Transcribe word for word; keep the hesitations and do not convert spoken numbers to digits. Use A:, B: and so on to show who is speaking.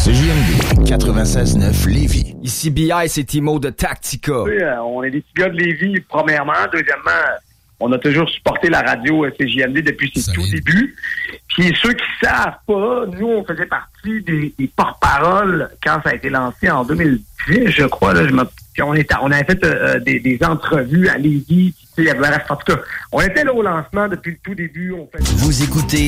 A: C J M D quatre-vingt-seize neuf Lévis.
B: Ici B I, c'est Timo de Tactica.
C: Oui, euh, on est des petits gars de Lévis, premièrement. Deuxièmement, on a toujours supporté la radio C J M D depuis ses tout débuts. Puis ceux qui savent pas, nous, on faisait partie des, des porte-paroles quand ça a été lancé en deux mille dix, je crois. Là, je me, on, était, on avait fait euh, des, des entrevues à Lévis. Puis, il y avait, en tout cas, on était là au lancement depuis le tout début. On fait...
A: Vous écoutez